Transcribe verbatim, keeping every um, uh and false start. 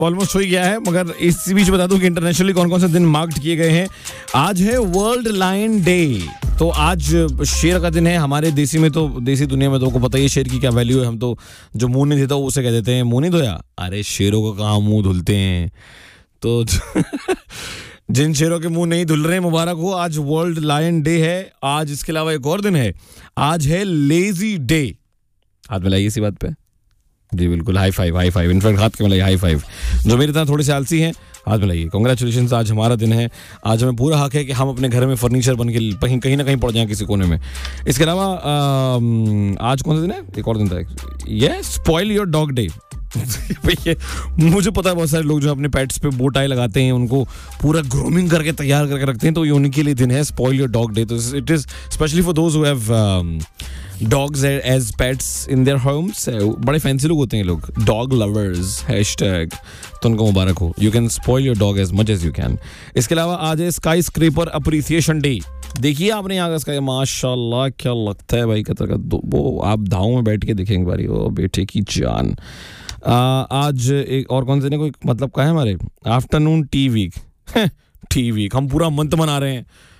Almost हो ही गया है, मगर इस बीच बता दूं कि इंटरनेशनली कौन कौन से दिन मार्क किए गए हैं। आज है वर्ल्ड लायन डे, तो आज शेर का दिन है। हमारे देसी में तो, देसी दुनिया में तो आपको पता ही है शेर की क्या वैल्यू है। हम तो जो मुंह नहीं देता उसे कह देते हैं मुंह नहीं धोया। अरे शेरों का कहाँ मुंह धुलते हैं, तो जिन शेरों के मुंह नहीं धुल रहे हैं मुबारक हो, आज वर्ल्ड लायन डे है। आज इसके अलावा एक और दिन है, आज है लेजी डे। हाथ मिलाइए इसी बात पे, जी बिल्कुल, high five high five in fact हाथ के मिलाइए हाई फाइव। जो मेरी तरह थोड़े से आलसी हैं हाथ मिलाइए, कांग्रेचुलेशंस, आज हमारा दिन है। आज हमें पूरा हक है कि हम अपने घर में फर्नीचर बन के कहीं कहीं ना कहीं पड़ जाएं किसी कोने में। इसके अलावा आज कौन सा दिन है, एक और दिन था ये स्पॉइल योर डॉग डे। भैया मुझे पता है बहुत सारे लोग जो अपने पेट्स पे बो टाई लगाते हैं, उनको पूरा ग्रूमिंग करके तैयार करके रखते हैं, तो ये उन्हीं के लिए दिन है स्पॉइल योर डॉग डे। तो it is specially for those who have dogs as pets in their homes. बड़े फैंसी लोग होते हैं लोग, डॉग लवर्स हैशटैग, तो उनको मुबारक हो। You can spoil your dog as much as you can. इसके अलावा आज है स्काई स्क्रेपर अप्रिसिएशन डे। देखिए आपने यहाँ का स्काई, माशाल्लाह क्या लगता है भाई, कतर का वो आप धाओं में बैठ के देखेंगे बारी, ओ बेटे की जान। आ, आज एक और कौन से ने कोई मतलब का है हमारे afternoon T week. T week हम पूरा मंथ मना रहे हैं